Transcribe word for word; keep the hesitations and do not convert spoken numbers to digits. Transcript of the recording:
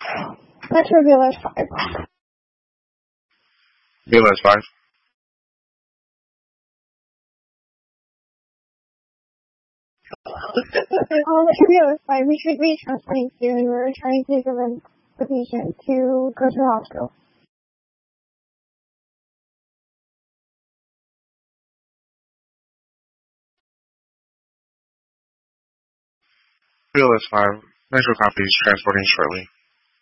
Let's reveal as five. Reveal as five? I'll reveal as five. We should reach hospital soon. We're trying to convince the patient to go to the hospital. Reveal as five. Metro copies transporting shortly.